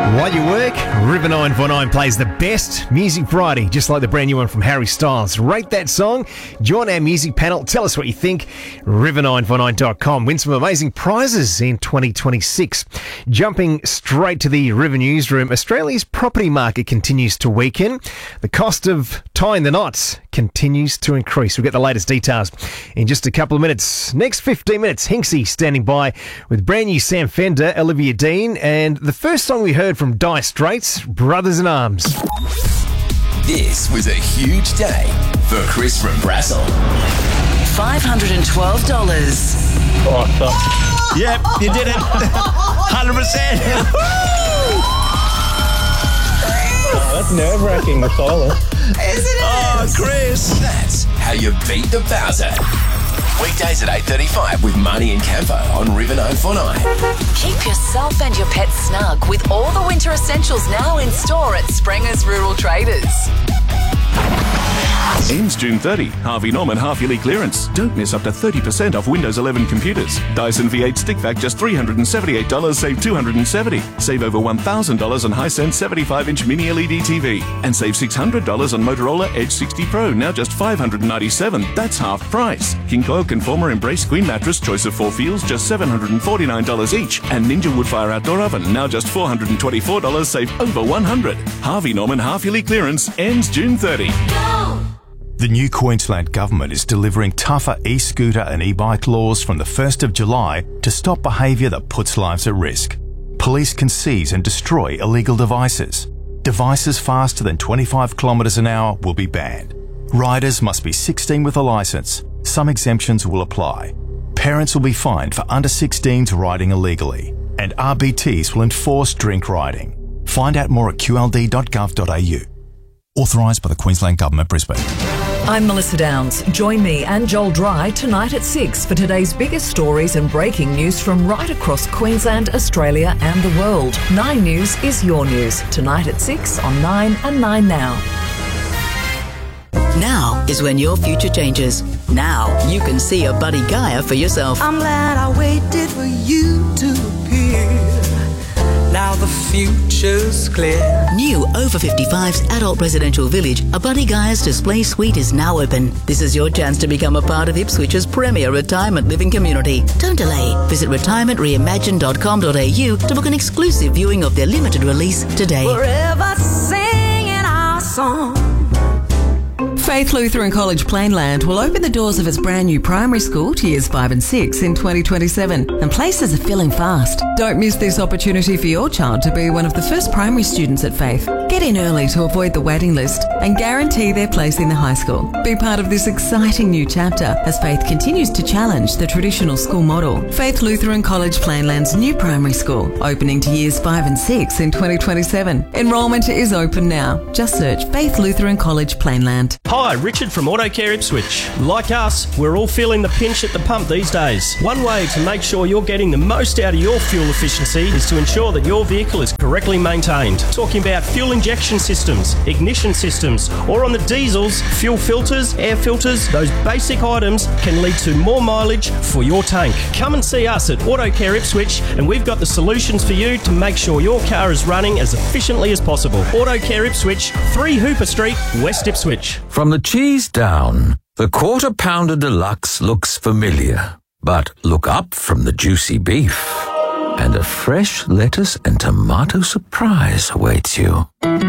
While you work, River 949 plays the best Music Friday, just like the brand new one from Harry Styles. Rate that song, join our music panel, tell us what you think. River949.com. Win some amazing prizes in 2026. Jumping straight to the River Newsroom, Australia's property market continues to weaken. The cost of tying the knots continues to increase. We'll get the latest details in just a couple of minutes. Next 15 minutes, Hinksy standing by with brand new Sam Fender, Olivia Dean, and the first song we heard from Dire Straits, Brothers in Arms. This was a huge day for Chris from Brassel. $512. Awesome. Yep, you did it. 100%. That's nerve-wracking, the silence. Isn't it? Oh, Chris. That's how you beat the Bowser. Weekdays at 8:35 with Marnie and Campo on River 949. Keep yourself and your pets snug with all the winter essentials now in store at Sprenger's Rural Traders. Ends June 30. Harvey Norman half-yearly clearance. Don't miss up to 30% off Windows 11 computers. Dyson V8 stick vac just $378, save $270. Save over $1,000 on Hisense 75-inch mini LED TV. And save $600 on Motorola Edge 60 Pro, now just $597. That's half price. King Coil Conformer Embrace Queen Mattress, choice of 4 feels, just $749 each. And Ninja Woodfire Outdoor Oven, now just $424, save over $100. Harvey Norman half-yearly clearance ends June 30. The new Queensland Government is delivering tougher e-scooter and e-bike laws from the 1st of July to stop behaviour that puts lives at risk. Police can seize and destroy illegal devices. Devices faster than 25 kilometres an hour will be banned. Riders must be 16 with a licence. Some exemptions will apply. Parents will be fined for under 16s riding illegally. And RBTs will enforce drink riding. Find out more at qld.gov.au. Authorised by the Queensland Government, Brisbane. I'm Melissa Downs. Join me and Joel Dry tonight at 6 for today's biggest stories and breaking news from right across Queensland, Australia and the world. 9 News is your news. Tonight at 6 on 9 and 9 Now. Now is when your future changes. Now you can see a Buddy Gaia for yourself. I'm glad I waited for you to appear. Now the future's clear. New over 55's adult residential village, a Buddy Gaia's display suite is now open. This is your chance to become a part of Ipswich's premier retirement living community. Don't delay. Visit retirementreimagine.com.au to book an exclusive viewing of their limited release today. Forever singing our song. Faith Lutheran College Plainland will open the doors of its brand new primary school to years 5 and 6 in 2027, and places are filling fast. Don't miss this opportunity for your child to be one of the first primary students at Faith. Get in early to avoid the waiting list and guarantee their place in the high school. Be part of this exciting new chapter as Faith continues to challenge the traditional school model. Faith Lutheran College Plainland's new primary school, opening to years 5 and 6 in 2027. Enrolment is open now. Just search Faith Lutheran College Plainland. Hi, Richard from AutoCare Ipswich. Like us, we're all feeling the pinch at the pump these days. One way to make sure you're getting the most out of your fuel efficiency is to ensure that your vehicle is correctly maintained. Talking about fuel injection systems, ignition systems, or on the diesels, fuel filters, air filters, those basic items can lead to more mileage for your tank. Come and see us at AutoCare Ipswich and we've got the solutions for you to make sure your car is running as efficiently as possible. AutoCare Ipswich, 3 Hooper Street, West Ipswich. From the cheese down, the Quarter Pounder Deluxe looks familiar. But look up from the juicy beef, and a fresh lettuce and tomato surprise awaits you.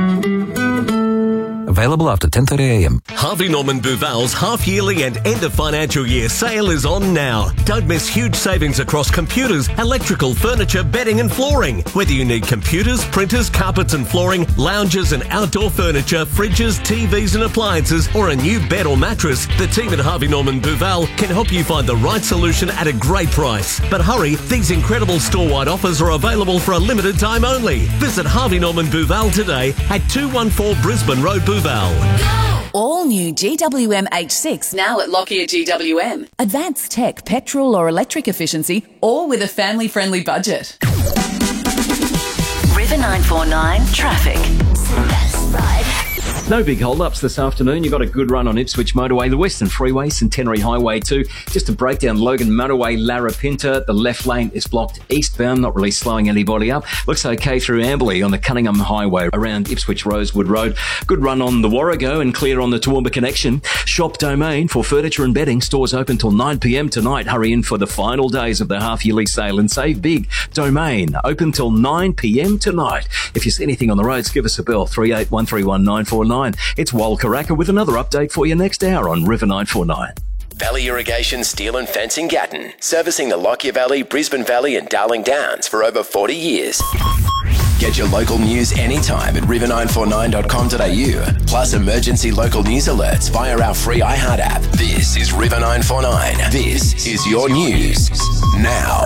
Available after 10:30am. Harvey Norman Buval's half-yearly and end-of-financial year sale is on now. Don't miss huge savings across computers, electrical, furniture, bedding and flooring. Whether you need computers, printers, carpets and flooring, lounges and outdoor furniture, fridges, TVs and appliances, or a new bed or mattress, the team at Harvey Norman Buval can help you find the right solution at a great price. But hurry, these incredible store-wide offers are available for a limited time only. Visit Harvey Norman Buval today at 214 Brisbane Road, Buval. All new GWM H6 now at Lockyer GWM. Advanced tech, petrol or electric efficiency, all with a family-friendly budget. River 949 Traffic. No big hold-ups this afternoon. You've got a good run on Ipswich Motorway, the Western Freeway, Centenary Highway 2. Just a breakdown, Logan Motorway, Larapinta. The left lane is blocked eastbound, not really slowing anybody up. Looks okay through Amberley on the Cunningham Highway around Ipswich Rosewood Road. Good run on the Warrego and clear on the Toowoomba connection. Shop Domain for furniture and bedding. Stores open till 9 p.m. tonight. Hurry in for the final days of the half-yearly sale and save big. Domain, open till 9 p.m. tonight. If you see anything on the roads, give us a bell, 38131949. It's Walkaraka with another update for you next hour on River 949. Valley Irrigation Steel and Fencing Gatton, servicing the Lockyer Valley, Brisbane Valley and Darling Downs for over 40 years. Get your local news anytime at river949.com.au, plus emergency local news alerts via our free iHeart app. This is River 949. This is your news now.